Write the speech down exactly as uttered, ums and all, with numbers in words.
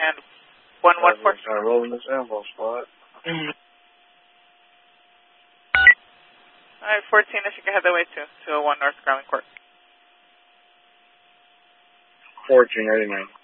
and one one four. I'm rolling this ambo spot. Alright, fourteen, if you can head that way to two oh one North Garland Court. fourteen, ready, man.